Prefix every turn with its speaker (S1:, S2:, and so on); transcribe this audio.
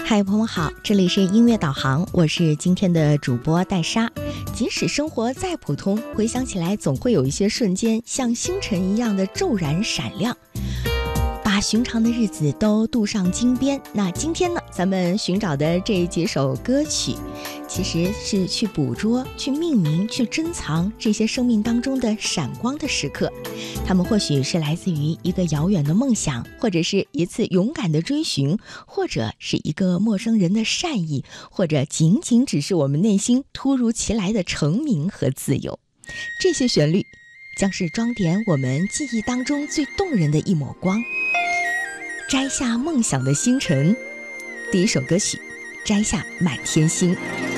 S1: 嗨，朋友好，这里是音乐导航，我是今天的主播戴莎。即使生活再普通，回想起来总会有一些瞬间像星辰一样的骤然闪亮，把寻常的日子都镀上金边。那今天呢，咱们寻找的这几首歌曲其实是去捕捉、去命名、去珍藏这些生命当中的闪光的时刻。它们或许是来自于一个遥远的梦想，或者是一次勇敢的追寻，或者是一个陌生人的善意，或者仅仅只是我们内心突如其来的成名和自由。这些旋律将是装点我们记忆当中最动人的一抹光。摘下梦想的星辰，第一首歌曲，摘下满天星。